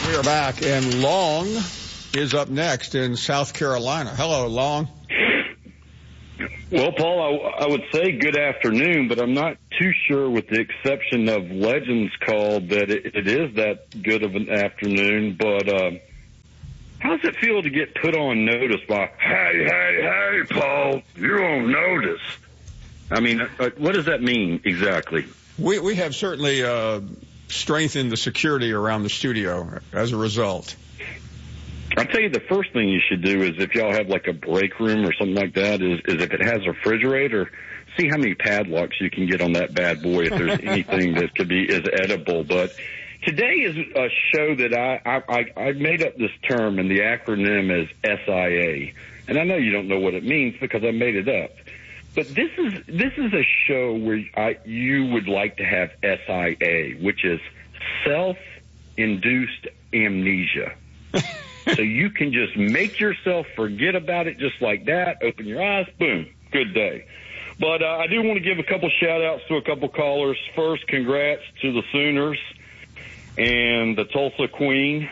We are back, and Long is up next in South Carolina. Hello, Long. Well, Paul, I would say good afternoon, but I'm not too sure, with the exception of Legends Call, that it is that good of an afternoon. But how does it feel to get put on notice by, hey, Paul, you're on notice? I mean, what does that mean exactly? We have certainly strengthened the security around the studio as a result. I'll tell you, the first thing you should do is, if y'all have like a break room or something like that, is if it has a refrigerator, see how many padlocks you can get on that bad boy if there's anything that could be is edible. But today is a show that I made up this term, and the acronym is SIA. And I know you don't know what it means because I made it up. But this is a show where you would like to have SIA, which is self-induced amnesia. So you can just make yourself forget about it just like that, open your eyes, boom, good day. But I do want to give a couple shout-outs to a couple callers. First, congrats to the Sooners and the Tulsa Queen.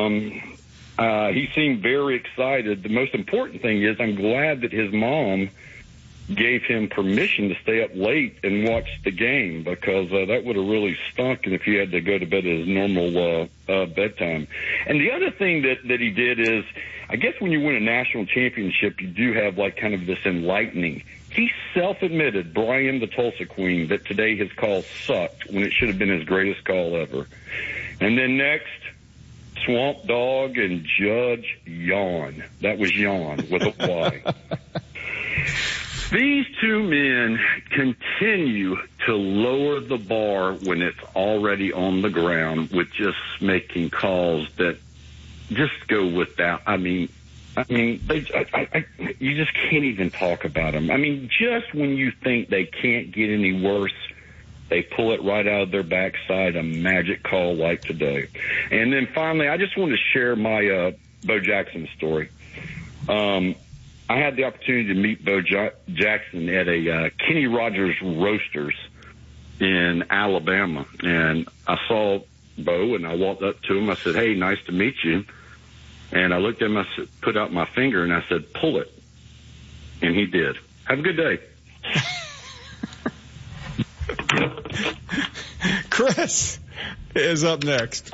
He seemed very excited. The most important thing is I'm glad that his mom gave him permission to stay up late and watch the game, because that would have really stunk if he had to go to bed at his normal bedtime. And the other thing that he did is, I guess when you win a national championship, you do have like kind of this enlightening. He self-admitted, Brian the Tulsa Queen, that today his call sucked when it should have been his greatest call ever. And then next, Swamp Dog and Judge Yawn. That was Yawn with a Y. These two men continue to lower the bar when it's already on the ground with just making calls that just go without. I mean, you just can't even talk about them. I mean, just when you think they can't get any worse, they pull it right out of their backside, a magic call like today. And then finally, I just want to share my Bo Jackson story. I had the opportunity to meet Bo Jackson at a Kenny Rogers Roasters in Alabama. And I saw Bo, and I walked up to him. I said, hey, nice to meet you. And I looked at him, I said, put out my finger, and I said, pull it. And he did. Have a good day. Chris is up next.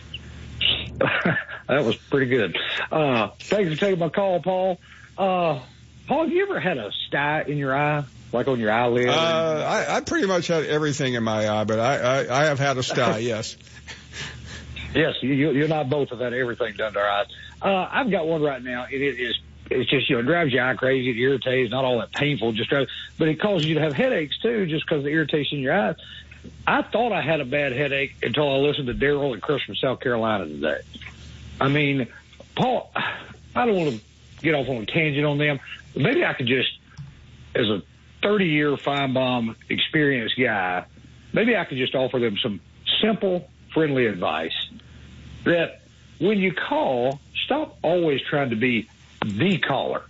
That was pretty good. Thanks for taking my call, Paul. Paul, have you ever had a sty in your eye, like on your eyelid? I pretty much had everything in my eye, but I have had a sty, yes. Yes, you and I both have had everything done to our eyes. I've got one right now. It's just, it drives your eye crazy, it irritates, not all that painful, but it causes you to have headaches too, just because of the irritation in your eyes. I thought I had a bad headache until I listened to Daryl and Chris from South Carolina today. I mean, Paul, I don't want to get off on a tangent on them, but maybe I could just, as a 30-year Feinbaum experienced guy, maybe I could just offer them some simple, friendly advice that when you call, stop always trying to be the caller.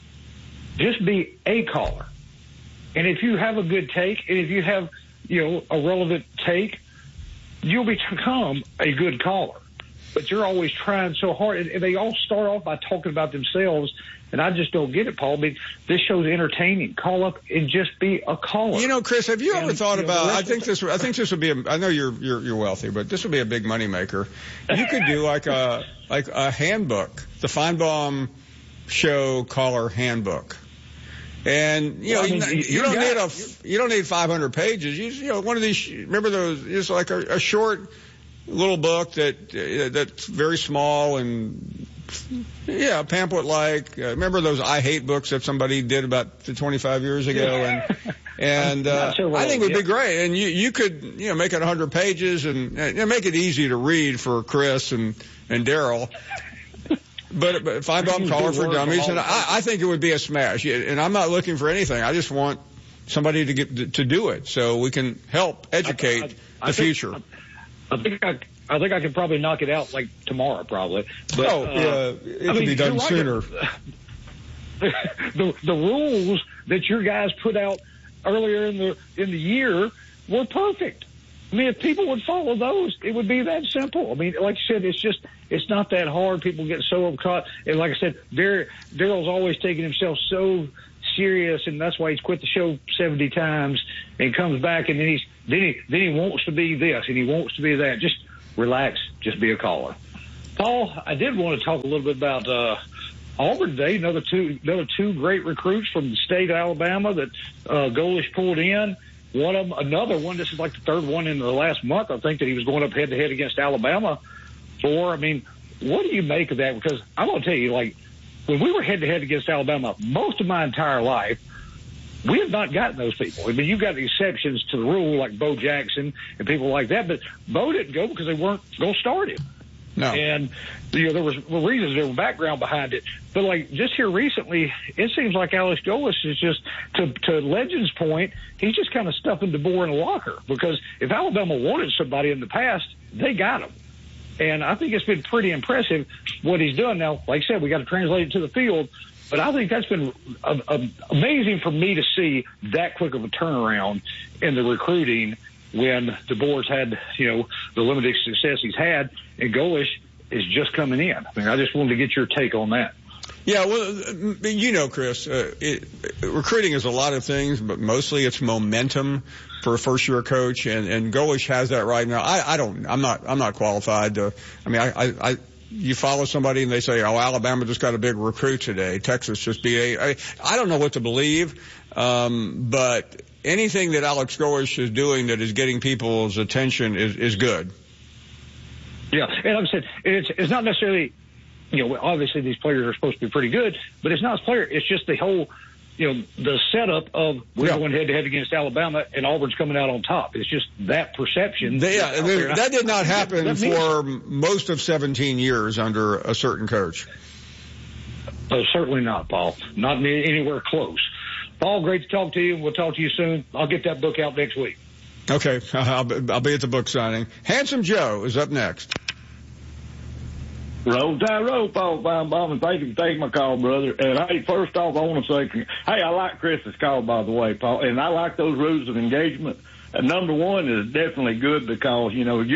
Just be a caller. And if you have a good take, and if you have, a relevant take, you'll become a good caller. But you're always trying so hard, and they all start off by talking about themselves, and I just don't get it, Paul. I mean, this show's entertaining. Call up and just be a caller. Chris, have you ever thought about? I think this would be. I know you're wealthy, but this would be a big moneymaker. You could do like a handbook, the Feinbaum Show Caller Handbook. And you don't need 500 pages. One of these. Remember those? Just like a short little book that's very small and pamphlet-like. Remember those I Hate books that somebody did about 25 years ago? And I think it would be great. And you could make it 100 pages and make it easy to read for Chris and Daryl. But Feinbaum Caller for Dummies, and I think it would be a smash. And I'm not looking for anything. I just want somebody to do it so we can help educate the future. I think I could probably knock it out like tomorrow, probably. But, it can be done sooner. The rules that your guys put out earlier in the year were perfect. I mean, if people would follow those, it would be that simple. I mean, like you said, it's not that hard. People get so caught. And like I said, Daryl's always taking himself so serious, and that's why he's quit the show 70 times and comes back, and then he wants to be this and he wants to be that. Just relax. Just be a caller. Paul, I did want to talk a little bit about Auburn today. Another two great recruits from the state of Alabama that Golesh pulled in. Another one, this is like the third one in the last month, I think, that he was going up head-to-head against Alabama for. I mean, what do you make of that? Because I'm going to tell you, like, when we were head-to-head against Alabama, most of my entire life, we have not gotten those people. I mean, you've got exceptions to the rule, like Bo Jackson and people like that, but Bo didn't go because they weren't going to start him. No. And, there was reasons, there was background behind it. But, like, just here recently, it seems like Alex Golesh is just, to Legend's point, he's just kind of stuffing DeBoer in a locker. Because if Alabama wanted somebody in the past, they got him. And I think it's been pretty impressive what he's done. Now, like I said, we got to translate it to the field. But I think that's been amazing for me to see that quick of a turnaround in the recruiting when DeBoer's had, the limited success he's had, and Golesh is just coming in. I mean, I just wanted to get your take on that. Yeah, well, Chris, recruiting is a lot of things, but mostly it's momentum for a first-year coach, and Golesh has that right now. I'm not qualified to. I mean, you follow somebody and they say, "Oh, Alabama just got a big recruit today. Texas just beat a." I don't know what to believe, but anything that Alex Golesh is doing that is getting people's attention is good. Yeah, and like I said, it's not necessarily, obviously these players are supposed to be pretty good, but it's not his player. It's just the whole, the setup of we're going head-to-head against Alabama and Auburn's coming out on top. It's just that perception. That did not happen for most of 17 years under a certain coach. Certainly not, Paul. Not anywhere close. Paul, great to talk to you. We'll talk to you soon. I'll get that book out next week. Okay, I'll be at the book signing. Handsome Joe is up next. Roll Tide Roll, Paul Feinbaum, and thank you for taking my call, brother. And hey, first off, I want to say, I like Chris's call, by the way, Paul, and I like those rules of engagement. Number one is definitely good because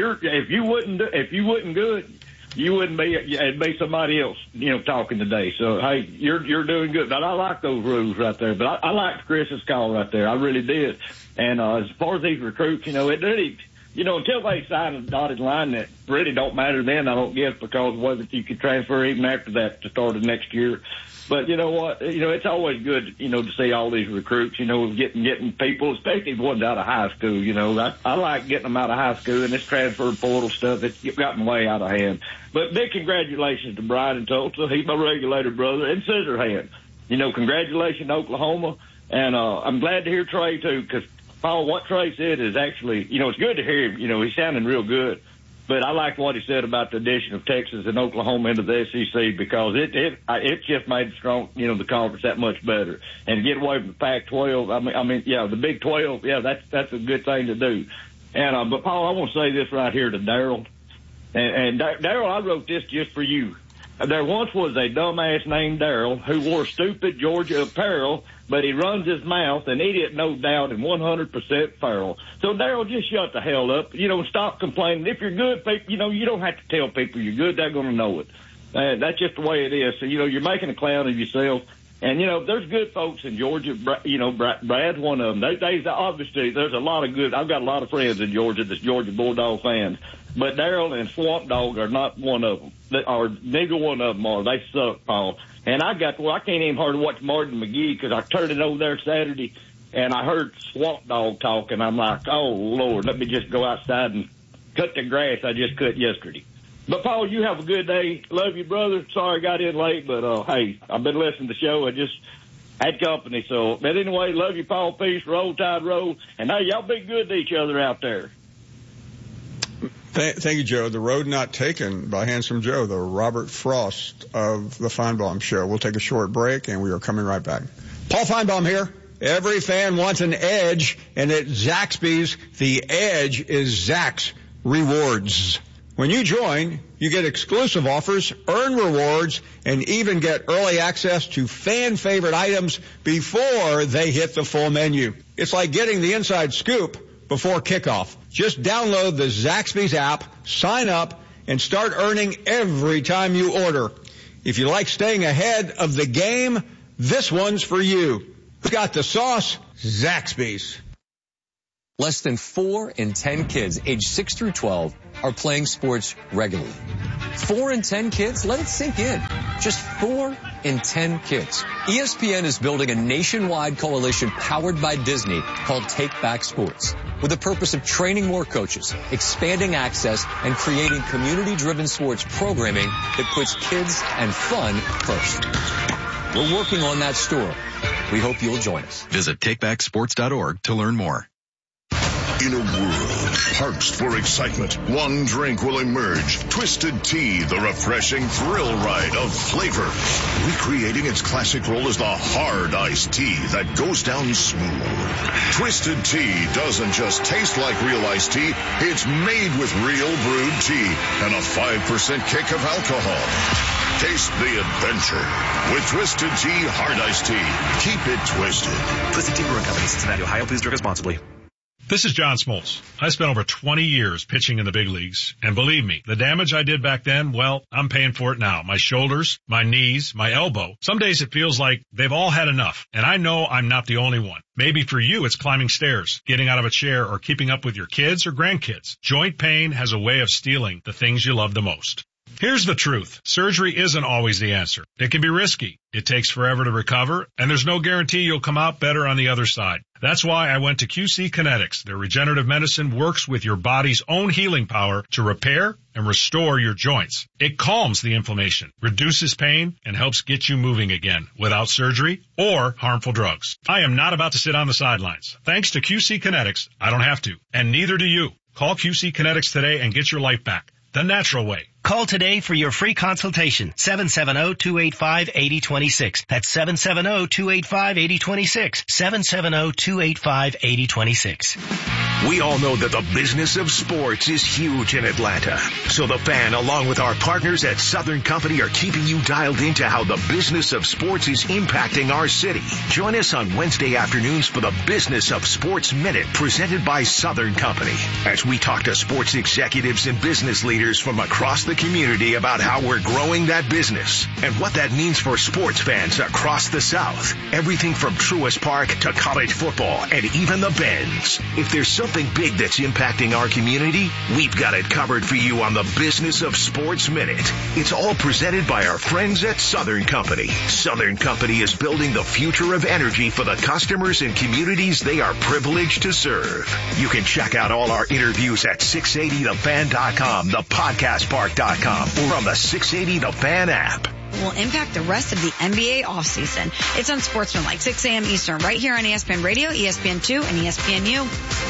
if you wasn't good, you wouldn't be. It'd be somebody else, talking today. So hey, you're doing good. But I like those rules right there. But I liked Chris's call right there. I really did. And as far as these recruits, it really. Until they sign a dotted line, that really don't matter then, I don't guess, because whether you could transfer even after that to start of next year. But you know what? It's always good, to see all these recruits, getting people, especially ones out of high school, I like getting them out of high school, and this transfer portal stuff, it's gotten way out of hand. But big congratulations to Brian in Tulsa. He's my regulator brother, and Scissorhand. Congratulations to Oklahoma. And I'm glad to hear Trey, too, because Paul, what Trey said is actually, it's good to hear him. He's sounding real good. But I like what he said about the addition of Texas and Oklahoma into the SEC because it just made the conference that much better. And get away from the Pac-12, I mean, the Big 12, that's a good thing to do. And but Paul, I want to say this right here to Daryl. And Daryl, I wrote this just for you. There once was a dumbass named Daryl who wore stupid Georgia apparel, but he runs his mouth, an idiot, no doubt, and 100% feral. So, Daryl, just shut the hell up. Stop complaining. If you're good, people, you don't have to tell people you're good. They're going to know it. That's just the way it is. So, you're making a clown of yourself. And, there's good folks in Georgia. Brad's one of them. Obviously, there's a lot of good. I've got a lot of friends in Georgia that's Georgia Bulldog fans. But Daryl and Swamp Dog are not one of them. Neither one of them are. They suck, Paul. And I can't even hardly watch Martin McGee because I turned it over there Saturday, and I heard Swamp Dog talk, and I'm like, oh, Lord, let me just go outside and cut the grass I just cut yesterday. But, Paul, you have a good day. Love you, brother. Sorry I got in late, but, hey, I've been listening to the show. I just had company. So, but anyway, love you, Paul. Peace. Roll Tide Roll. And, hey, y'all be good to each other out there. Thank you, Joe. The road not taken by Handsome Joe, the Robert Frost of the Feinbaum Show. We'll take a short break, and we are coming right back. Paul Feinbaum here. Every fan wants an edge, and at Zaxby's, the edge is Zax Rewards. When you join, you get exclusive offers, earn rewards, and even get early access to fan-favorite items before they hit the full menu. It's like getting the inside scoop before kickoff. Just download the Zaxby's app, sign up, and start earning every time you order. If you like staying ahead of the game, this one's for you. Got the sauce? Zaxby's. Less than 4 in 10 kids aged 6 through 12 are playing sports regularly. 4 in 10 kids? Let it sink in. Just 4 in 10 kids. ESPN is building a nationwide coalition powered by Disney called Take Back Sports, with the purpose of training more coaches, expanding access, and creating community-driven sports programming that puts kids and fun first. We're working on that story. We hope you'll join us. Visit takebacksports.org to learn more. In a world parched for excitement, one drink will emerge. Twisted Tea, the refreshing thrill ride of flavor. Recreating its classic role as the hard iced tea that goes down smooth. Twisted Tea doesn't just taste like real iced tea, it's made with real brewed tea and a 5% kick of alcohol. Taste the adventure with Twisted Tea Hard Iced Tea. Keep it twisted. Twisted Tea Brewing Company, Cincinnati, Ohio. Please drink responsibly. This is John Smoltz. I spent over 20 years pitching in the big leagues, and believe me, the damage I did back then, well, I'm paying for it now. My shoulders, my knees, my elbow. Some days it feels like they've all had enough, and I know I'm not the only one. Maybe for you it's climbing stairs, getting out of a chair, or keeping up with your kids or grandkids. Joint pain has a way of stealing the things you love the most. Here's the truth. Surgery isn't always the answer. It can be risky. It takes forever to recover, and there's no guarantee you'll come out better on the other side. That's why I went to QC Kinetics. Their regenerative medicine works with your body's own healing power to repair and restore your joints. It calms the inflammation, reduces pain, and helps get you moving again without surgery or harmful drugs. I am not about to sit on the sidelines. Thanks to QC Kinetics, I don't have to, and neither do you. Call QC Kinetics today and get your life back the natural way. Call today for your free consultation. 770-285-8026. That's 770-285-8026. 770-285-8026. We all know that the business of sports is huge in Atlanta. So the Fan, along with our partners at Southern Company, are keeping you dialed into how the business of sports is impacting our city. Join us on Wednesday afternoons for the Business of Sports Minute, presented by Southern Company, as we talk to sports executives and business leaders from across the community about how we're growing that business and what that means for sports fans across the South. Everything from Truist Park to college football and even the Bends. If there's something big that's impacting our community, we've got it covered for you on the Business of Sports Minute. It's all presented by our friends at Southern Company. Southern Company is building the future of energy for the customers and communities they are privileged to serve. You can check out all our interviews at 680thefan.com, thepodcastpark.com, or on the 680 The Fan app. Will impact the rest of the NBA offseason. It's on Sportsmanlike, 6 a.m. Eastern, right here on ESPN Radio, ESPN2, and ESPNU.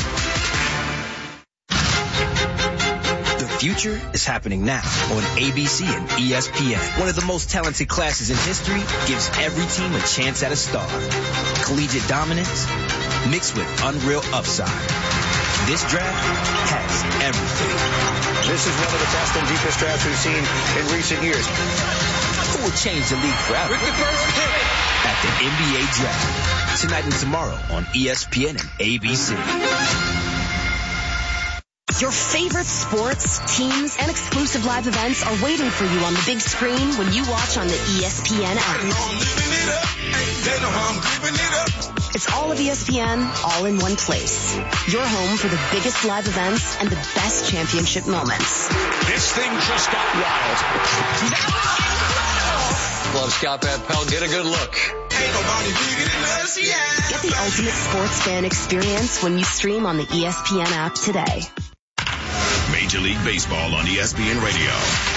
The future is happening now on ABC and ESPN. One of the most talented classes in history gives every team a chance at a star. Collegiate dominance mixed with unreal upside. This draft has everything. This is one of the best and deepest drafts we've seen in recent years. Who will change the league forever? With the first pick at the NBA Draft. Tonight and tomorrow on ESPN and ABC. Your favorite sports, teams, and exclusive live events are waiting for you on the big screen when you watch on the ESPN app. It's all of ESPN, all in one place. Your home for the biggest live events and the best championship moments. This thing just got wild. Love Scott Van Pelt. Get a good look. Get the ultimate sports fan experience when you stream on the ESPN app today. Major League Baseball on ESPN Radio.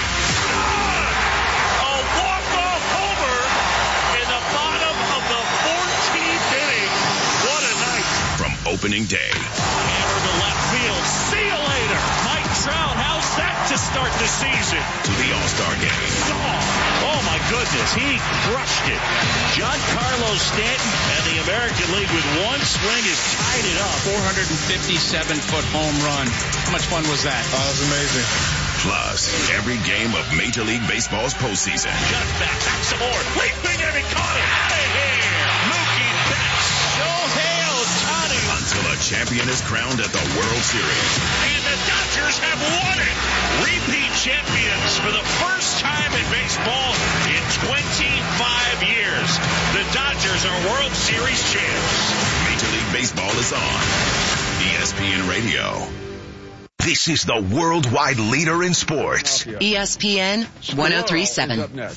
A walk-off homer in the bottom of the 14th inning. What a night. From opening day. Hammer to left field. See you later. Mike Trout, how's that to start the season? To the All-Star game. Oh my goodness, he crushed it. Giancarlo Stanton and the American League with one swing has tied it up. 457-foot home run. How much fun was that? Oh, that was amazing. Plus, every game of Major League Baseball's postseason. Got back some more. Leaping and he caught it. Hey, Mookie Betts. Shohei Ohtani. Until a champion is crowned at the World Series. And the Dodgers have won it. Repeat champions for the first time in baseball in 25 years. The Dodgers are World Series champs. Major League Baseball is on ESPN Radio. This is the worldwide leader in sports. ESPN 103.7. Up next.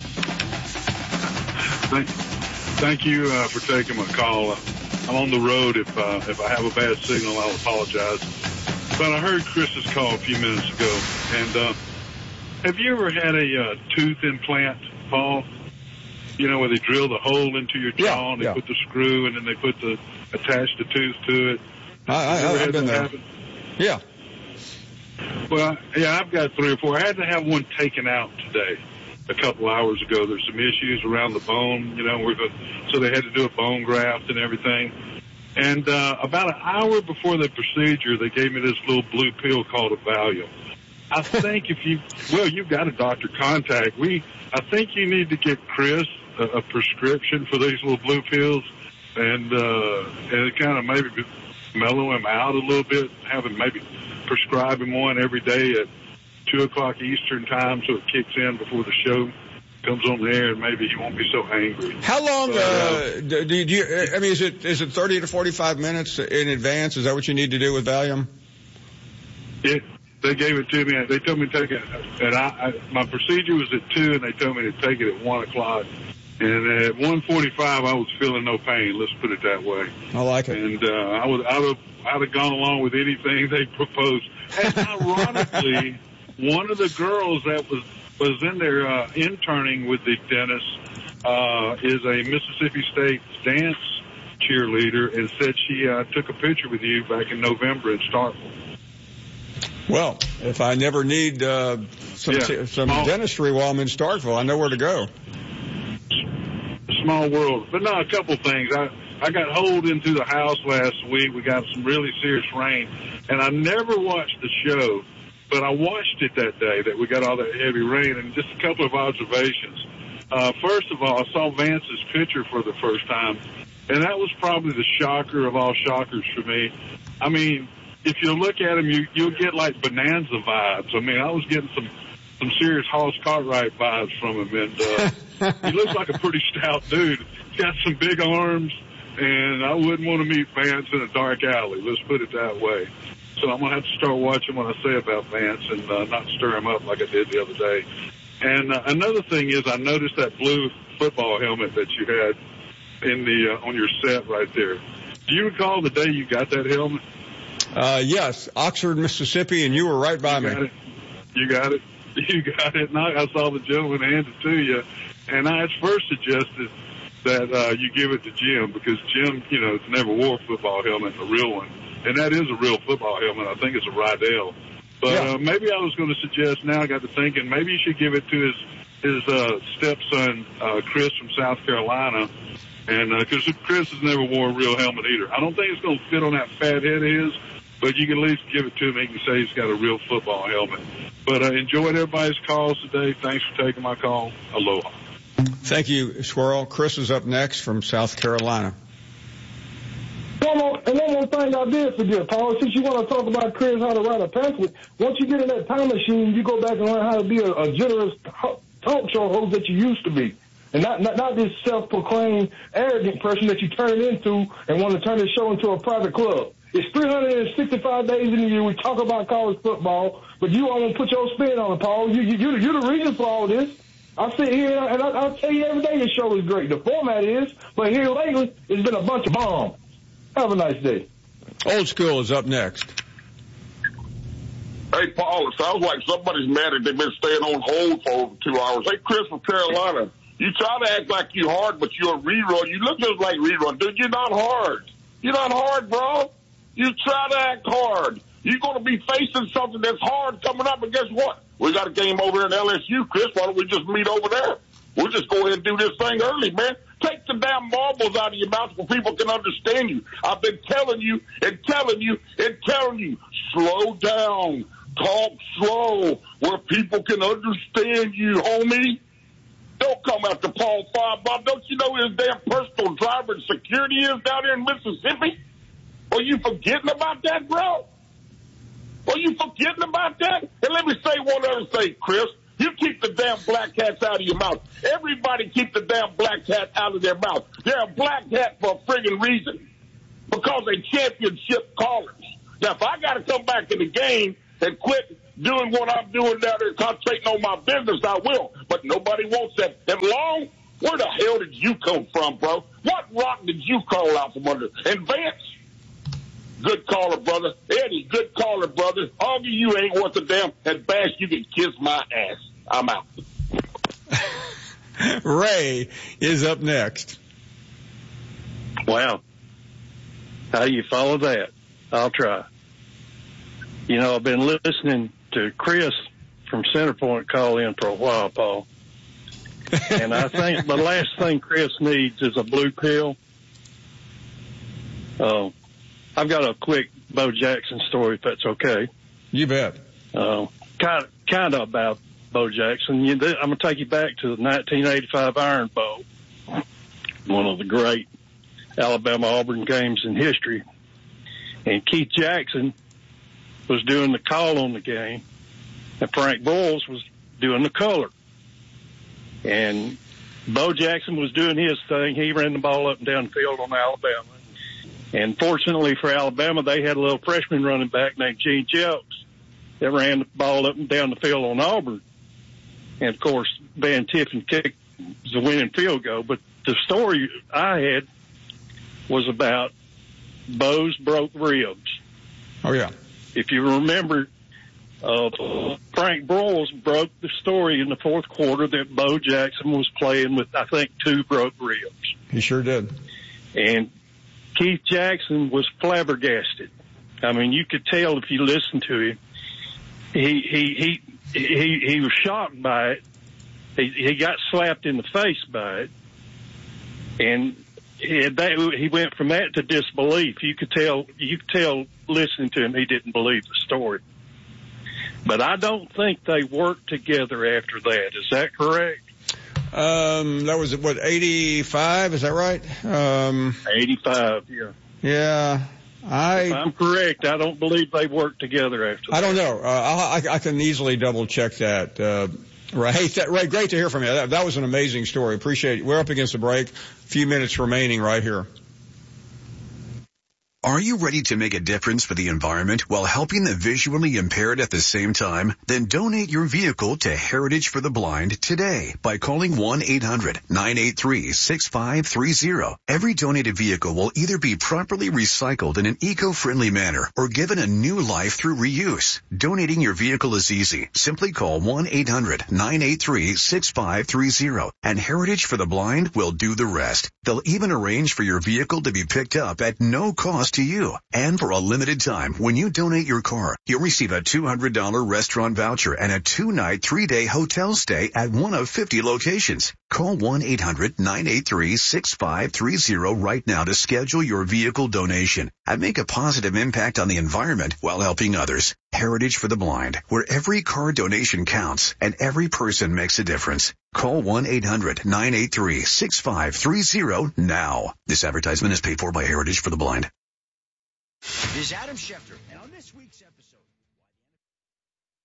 Thank you for taking my call. I'm on the road. If I have a bad signal, I'll apologize. But I heard Chris's call a few minutes ago. And have you ever had a tooth implant, Paul? You know, where they drill the hole into your jaw and they put the screw and then they attach the tooth to it. I've been there. Happen? Yeah. Well, yeah, I've got 3 or 4. I had to have one taken out today. A couple hours ago, there's some issues around the bone, you know, so they had to do a bone graft and everything. And about an hour before the procedure, they gave me this little blue pill called a Valium. I think you've got a doctor contact. I think you need to get Chris a prescription for these little blue pills and kind of maybe mellow him out a little bit, have him maybe prescribe him one every day at 2 o'clock Eastern time so it kicks in before the show comes on the air and maybe he won't be so angry. How long do you, I mean, is it 30 to 45 minutes in advance? Is that what you need to do with Valium? They gave it to me. They told me to take it, and my procedure was at 2, and they told me to take it at 1 o'clock. And at 1:45, I was feeling no pain. Let's put it that way. I like it. And I'd have gone along with anything they proposed. And ironically, one of the girls that was in there interning with the dentist is a Mississippi State dance cheerleader, and said she took a picture with you back in November in Starkville. Well, if I never need some dentistry while I'm in Starkville, I know where to go. Small world. But no, a couple things. I got holed into the house last week. We got some really serious rain, and I never watched the show, but I watched it that day that we got all that heavy rain, and just a couple of observations. First of all, I saw Vance's picture for the first time, and that was probably the shocker of all shockers for me. I mean, if you look at him, you'll get like Bonanza vibes. I mean, I was getting some serious Hoss Cartwright vibes from him, and he looks like a pretty stout dude. He's got some big arms, and I wouldn't want to meet Vance in a dark alley. Let's put it that way. So I'm going to have to start watching what I say about Vance and not stir him up like I did the other day. And another thing is I noticed that blue football helmet that you had in on your set right there. Do you recall the day you got that helmet? Yes, Oxford, Mississippi, and you were right by me. You got it. And I saw the gentleman hand it to you, and I had first suggested that you give it to Jim because Jim, never wore a football helmet, a real one, and that is a real football helmet. I think it's a Rydell. But maybe I was going to suggest. Now I got to thinking maybe you should give it to his stepson Chris from South Carolina, and because Chris has never wore a real helmet either. I don't think it's going to fit on that fat head of his. But you can at least give it to him. He can say he's got a real football helmet. But I enjoyed everybody's calls today. Thanks for taking my call. Aloha. Thank you, Squirrel. Chris is up next from South Carolina. One more thing I did forget, Paul. Since you want to talk about Chris, how to write a pamphlet, once you get in that time machine, you go back and learn how to be a generous talk show host that you used to be. And not this self-proclaimed arrogant person that you turn into and want to turn this show into a private club. It's 365 days in the year. We talk about college football, but you want to put your spin on it, Paul. You're the reason for all this. I sit here and I'll tell you every day your show is great. The format is, but here lately, it's been a bunch of bombs. Have a nice day. Old School is up next. Hey, Paul, it sounds like somebody's mad that they've been staying on hold for over 2 hours. Hey, Chris from Carolina, you try to act like you're hard, but you're a rerun. You look just like rerun. Dude, you're not hard. You're not hard, bro. You try to act hard. You're going to be facing something that's hard coming up, and guess what? We got a game over there in LSU, Chris. Why don't we just meet over there? We'll just go ahead and do this thing early, man. Take the damn marbles out of your mouth so people can understand you. I've been telling you and telling you and telling you, slow down. Talk slow where people can understand you, homie. Don't come after Paul Five Bob. Don't you know his damn personal driver and security is down there in Mississippi? Are you forgetting about that, bro? Are you forgetting about that? And let me say one other thing, Chris. You keep the damn black hats out of your mouth. Everybody keep the damn black hat out of their mouth. They're a black hat for a friggin' reason. Because they championship callers. Now, if I got to come back in the game and quit doing what I'm doing down there, concentrating on my business, I will. But nobody wants that. And Long, where the hell did you come from, bro? What rock did you call out from under? And Vance, good caller, brother. Eddie, good caller, brother. Augie, you ain't worth a damn. And Bash, you can kiss my ass. I'm out. Ray is up next. Wow. How do you follow that? I'll try. You know, I've been listening to Chris from Centerpoint call in for a while, Paul. And I think the last thing Chris needs is a blue pill. I've got a quick Bo Jackson story, if that's okay. You bet. Kind of about Bo Jackson. I'm going to take you back to the 1985 Iron Bowl, one of the great Alabama-Auburn games in history. And Keith Jackson was doing the call on the game, and Frank Broyles was doing the color. And Bo Jackson was doing his thing. He ran the ball up and down the field on Alabama. And fortunately for Alabama, they had a little freshman running back named Gene Jelks that ran the ball up and down the field on Auburn. And, of course, Van Tiffin kicked the winning field goal. But the story I had was about Bo's broke ribs. Oh, yeah. If you remember, Frank Broyles broke the story in the fourth quarter that Bo Jackson was playing with, I think, 2 broke ribs. He sure did. And Keith Jackson was flabbergasted. I mean, you could tell if you listened to him. He was shocked by it. He got slapped in the face by it. And he went from that to disbelief. You could tell listening to him, he didn't believe the story. But I don't think they worked together after that. Is that correct? That was, 85? Is that right? 85, yeah. Yeah. If I'm correct, I don't believe they worked together after that. I don't know. I can easily double check that. Ray, Ray, great to hear from you. That was an amazing story. Appreciate it. We're up against the break. A few minutes remaining right here. Are you ready to make a difference for the environment while helping the visually impaired at the same time? Then donate your vehicle to Heritage for the Blind today by calling 1-800-983-6530. Every donated vehicle will either be properly recycled in an eco-friendly manner or given a new life through reuse. Donating your vehicle is easy. Simply call 1-800-983-6530 and Heritage for the Blind will do the rest. They'll even arrange for your vehicle to be picked up at no cost to you. And for a limited time, when you donate your car, you'll receive a $200 restaurant voucher and a 2-night, 3-day hotel stay at one of 50 locations. Call 1-800-983-6530 right now to schedule your vehicle donation and make a positive impact on the environment while helping others. Heritage for the Blind, where every car donation counts and every person makes a difference. Call 1-800-983-6530 now. This advertisement is paid for by Heritage for the Blind. This is Adam Schefter, and on this week's episode...